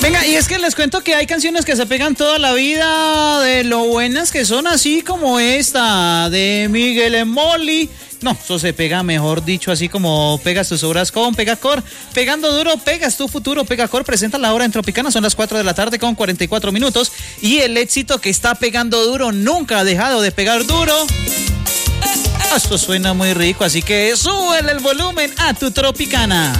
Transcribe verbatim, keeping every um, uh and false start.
Venga, y es que les cuento que hay canciones que se pegan toda la vida, de lo buenas que son, así como esta de Miguel Molly. No, eso se pega, mejor dicho, así como pegas tus obras con Pegacor. Pegando duro, pegas tu futuro. Pegacor presenta la hora en Tropicana, son las cuatro de la tarde con cuarenta y cuatro minutos. Y el éxito que está pegando duro nunca ha dejado de pegar duro. Esto suena muy rico, así que súbele el volumen a tu Tropicana.